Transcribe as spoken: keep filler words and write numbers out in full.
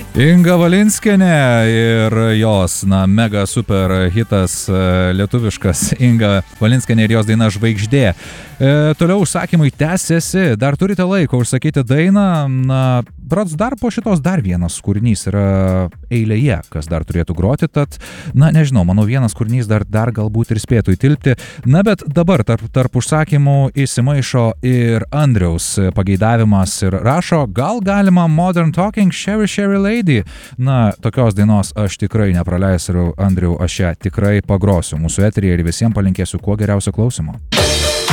Inga Valinskienė ir jos, na, mega super hitas lietuviškas Inga Valinskienė ir jos daina Žvaigždė. E, toliau užsakymai tęsiasi, dar turite laiko užsakyti dainą, na, brats, dar po šitos dar vienas kūrinys yra eilėje, kas dar turėtų groti, tad, na, nežinau, manau, vienas kūrinys dar, dar galbūt ir spėtų įtilpti, na, bet dabar tarp, tarp užsakymų įsimaišo ir Andriaus pageidavimas ir rašo, gal galima Modern Talking Sherry Sherry Lady. Na, tokios dainos aš tikrai nepraleisiu, Andriau, aš ją tikrai pagrosiu mūsų eteryje ir visiems palinkėsiu kuo geriausio klausimo.